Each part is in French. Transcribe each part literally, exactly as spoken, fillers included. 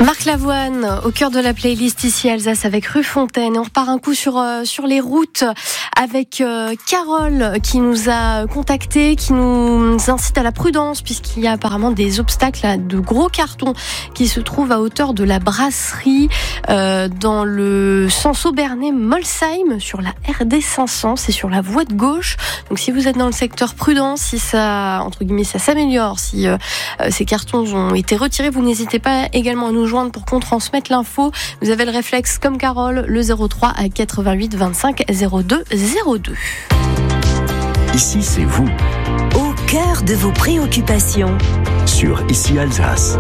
Marc Lavoine, au cœur de la playlist ici Alsace avec Rue Fontaine. Et on repart un coup sur, euh, sur les routes avec euh, Carole qui nous a contactés, qui nous incite à la prudence puisqu'il y a apparemment des obstacles à de gros cartons qui se trouvent à hauteur de la brasserie euh, dans le sens Obernai-Molsheim sur la R D cinq cents, c'est sur la voie de gauche. Donc si vous êtes dans le secteur prudence, si ça, entre guillemets, ça s'améliore, si euh, ces cartons ont été retirés, vous n'hésitez pas également à nous joindre pour qu'on transmette l'info. Vous avez le réflexe comme Carole, le zéro trois à quatre-vingt-huit vingt-cinq zéro deux zéro deux. Ici, c'est vous. Au cœur de vos préoccupations. Sur Ici Alsace.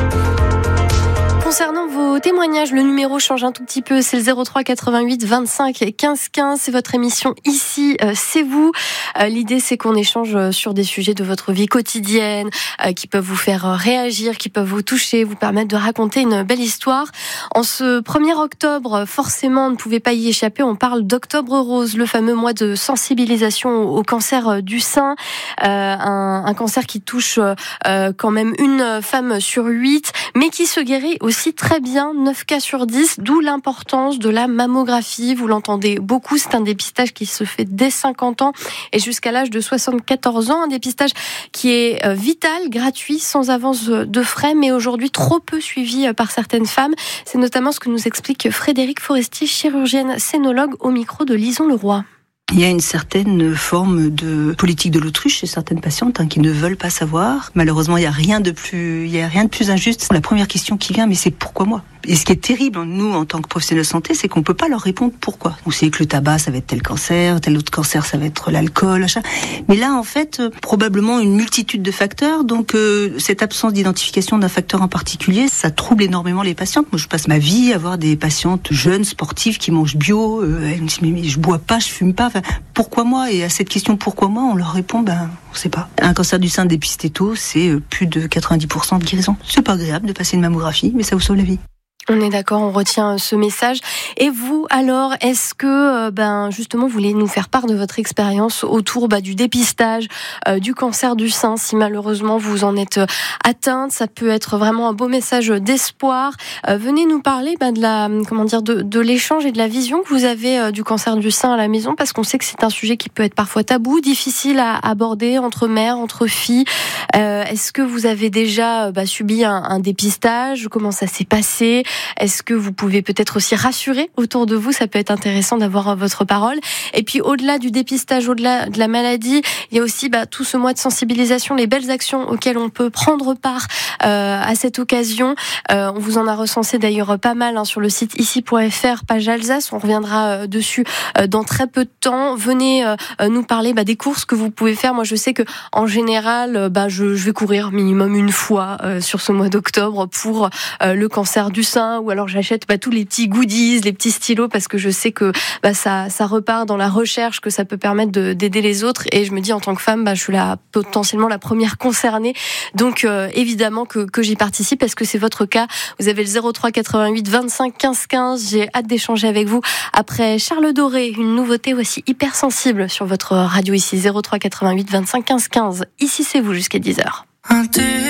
Concernant vos témoignages, le numéro change un tout petit peu, c'est le zéro trois quatre-vingt-huit vingt-cinq quinze quinze, c'est votre émission Ici, euh, c'est vous. Euh, l'idée, c'est qu'on échange sur des sujets de votre vie quotidienne, euh, qui peuvent vous faire réagir, qui peuvent vous toucher, vous permettre de raconter une belle histoire. En ce premier octobre, forcément, on ne pouvait pas y échapper, on parle d'Octobre Rose, le fameux mois de sensibilisation au cancer du sein, euh, un, un cancer qui touche euh, quand même une femme sur huit, mais qui se guérit aussi très bien, neuf cas sur dix, d'où l'importance de la mammographie. Vous l'entendez beaucoup, c'est un dépistage qui se fait dès cinquante ans et jusqu'à l'âge de soixante-quatorze ans. Un dépistage qui est vital, gratuit, sans avance de frais, mais aujourd'hui trop peu suivi par certaines femmes. C'est notamment ce que nous explique Frédérique Forestier, chirurgienne scénologue au micro de Lison Leroy. Il y a une certaine forme de politique de l'autruche chez certaines patientes hein, qui ne veulent pas savoir. Malheureusement, il y a rien de plus, il y a rien de plus injuste. La première question qui vient, mais c'est pourquoi moi ? Et ce qui est terrible, nous, en tant que professionnels de santé, c'est qu'on peut pas leur répondre pourquoi. On sait que le tabac, ça va être tel cancer, tel autre cancer, ça va être l'alcool, achat. Mais là, en fait, euh, probablement une multitude de facteurs. Donc, euh, cette absence d'identification d'un facteur en particulier, ça trouble énormément les patientes. Moi, je passe ma vie à voir des patientes jeunes, sportives, qui mangent bio. Euh, elles me disent, mais, mais je bois pas, je fume pas. Enfin, pourquoi moi ? Et à cette question, pourquoi moi ? On leur répond, ben, on sait pas. Un cancer du sein dépisté tôt, c'est plus de quatre-vingt-dix pour cent de guérison. C'est pas agréable de passer une mammographie, mais ça vous sauve la vie. On est d'accord, on retient ce message. Et vous, alors, est-ce que, ben, justement, vous voulez nous faire part de votre expérience autour bah, du dépistage euh, du cancer du sein, si malheureusement vous en êtes atteinte, ça peut être vraiment un beau message d'espoir. Euh, venez nous parler bah, de la, comment dire, de, de l'échange et de la vision que vous avez euh, du cancer du sein à la maison, parce qu'on sait que c'est un sujet qui peut être parfois tabou, difficile à aborder entre mères, entre filles. Euh, est-ce que vous avez déjà bah, subi un, un dépistage ? Comment ça s'est passé ? Est-ce que vous pouvez peut-être aussi rassurer autour de vous ? Ça peut être intéressant d'avoir votre parole. Et puis au-delà du dépistage, au-delà de la maladie, il y a aussi bah, tout ce mois de sensibilisation, les belles actions auxquelles on peut prendre part euh, à cette occasion. Euh, on vous en a recensé d'ailleurs pas mal hein, sur le site ici point f r, page Alsace. On reviendra euh, dessus euh, dans très peu de temps. Venez euh, nous parler bah, des courses que vous pouvez faire. Moi, je sais que en général, euh, bah, je, je vais courir minimum une fois euh, sur ce mois d'octobre pour euh, le cancer du sein. Ou alors j'achète bah, tous les petits goodies, les petits stylos, parce que je sais que bah, ça, ça repart dans la recherche, que ça peut permettre de, d'aider les autres. Et je me dis en tant que femme, bah, je suis là potentiellement la première concernée. Donc euh, évidemment que, que j'y participe, parce que c'est votre cas. Vous avez le zéro trois quatre-vingt-huit vingt-cinq quinze quinze. J'ai hâte d'échanger avec vous après Charles Doré, une nouveauté aussi hypersensible sur votre radio ici, zéro trois quatre-vingt-huit vingt-cinq quinze quinze. Ici c'est vous jusqu'à dix heures.